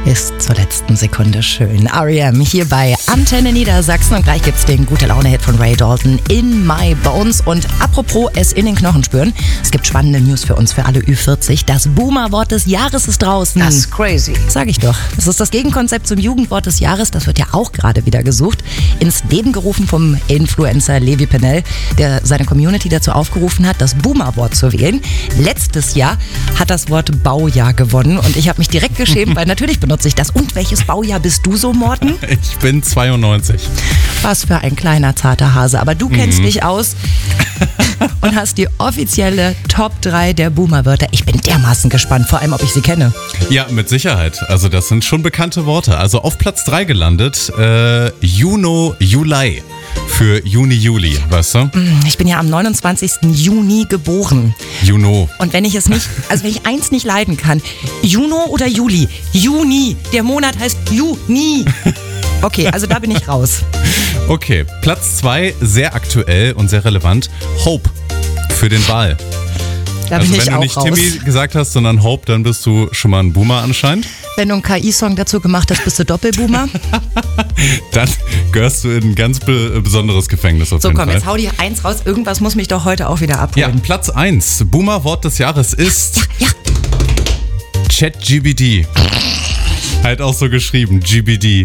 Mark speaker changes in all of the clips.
Speaker 1: Bis zur letzten Sekunde schön. R.E.M. hier bei Antenne Niedersachsen und gleich gibt's den Gute-Laune-Hit von Ray Dalton, In My Bones. Und apropos es in den Knochen spüren, es gibt spannende News für uns, für alle Ü40. Das Boomer-Wort des Jahres ist draußen.
Speaker 2: Das ist crazy.
Speaker 1: Sag ich doch. Das ist das Gegenkonzept zum Jugendwort des Jahres. Das wird ja auch gerade wieder gesucht. Ins Leben gerufen vom Influencer Levi Pennell, der seine Community dazu aufgerufen hat, das Boomer-Wort zu wählen. Letztes Jahr hat das Wort Baujahr gewonnen und ich habe mich direkt geschämt, weil natürlich benutze ich das. Und welches Baujahr bist du so, Morten?
Speaker 3: Ich bin 92.
Speaker 1: Was für ein kleiner, zarter Hase. Aber du kennst dich aus und hast die offizielle Top 3 der Boomer-Wörter. Ich bin dermaßen gespannt, vor allem, ob ich sie kenne.
Speaker 3: Ja, mit Sicherheit. Also das sind schon bekannte Worte. Also auf Platz 3 gelandet, Juno, Juli. Für Juni, Juli, weißt du?
Speaker 1: Ich bin ja am 29. Juni geboren.
Speaker 3: Juno.
Speaker 1: Und wenn ich es nicht, also wenn ich eins nicht leiden kann, Juno oder Juli? Juni. Der Monat heißt Juni. Okay, also da bin ich raus.
Speaker 3: Okay, Platz 2, sehr aktuell und sehr relevant. Hope für den Wal.
Speaker 1: Da
Speaker 3: Also
Speaker 1: bin
Speaker 3: wenn
Speaker 1: ich
Speaker 3: du
Speaker 1: auch
Speaker 3: nicht
Speaker 1: raus.
Speaker 3: Timmy gesagt hast, sondern Hope, dann bist du schon mal ein Boomer anscheinend.
Speaker 1: Wenn du einen KI-Song dazu gemacht hast, bist du Doppelboomer.
Speaker 3: Dann gehörst du in ein ganz besonderes Gefängnis auf
Speaker 1: So,
Speaker 3: jeden
Speaker 1: komm,
Speaker 3: Fall.
Speaker 1: jetzt hau dir eins raus. Irgendwas muss mich doch heute auch wieder
Speaker 3: Ja,
Speaker 1: abholen.
Speaker 3: Platz 1, Boomer-Wort des Jahres ist
Speaker 1: Ja.
Speaker 3: ChatGPT. Halt auch so geschrieben, GBD.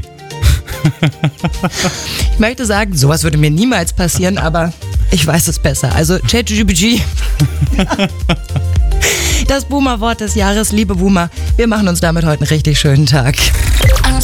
Speaker 1: Ich möchte sagen, sowas würde mir niemals passieren, aber ich weiß es besser. Also ChatGPT. Das Boomer-Wort des Jahres, liebe Boomer, wir machen uns damit heute einen richtig schönen Tag.